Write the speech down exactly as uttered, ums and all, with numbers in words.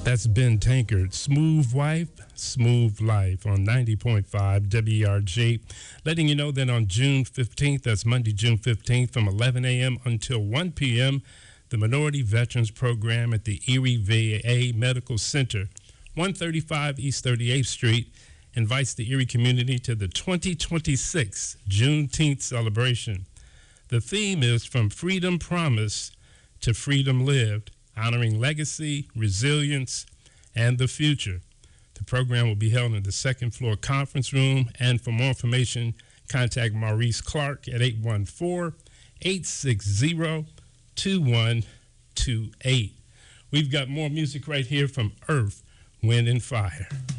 That's Ben Tankard, Smooth Wife, Smooth Life on ninety point five W R G. Letting you know that on June fifteenth, that's Monday, June fifteenth, from eleven a.m. until one p.m., the Minority Veterans Program at the Erie V A Medical Center, one thirty-five East thirty-eighth Street, invites the Erie community to the twenty twenty-six Juneteenth celebration. The theme is From Freedom Promised to Freedom Lived, honoring legacy, resilience, and the future. The program will be held in the second floor conference room, and for more information, contact Maurice Clark at eight one four, eight six zero, two one two eight. We've got more music right here from Earth, Wind, and Fire.